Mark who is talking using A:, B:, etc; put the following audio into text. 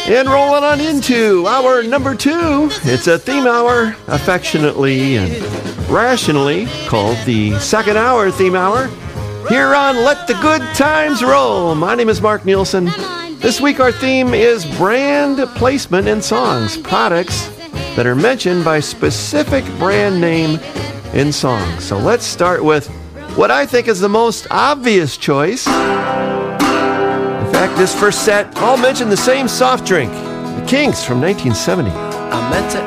A: And rolling on into hour number 2. It's a theme hour, affectionately and rationally called the second hour theme hour, here on Let the Good Times Roll. My name is Mark Nielsen. This week our theme is brand placement in songs, products that are mentioned by specific brand name in songs. So let's start with what I think is the most obvious choice. In fact, this first set all mention the same soft drink, the Kinks from 1970.
B: I meant to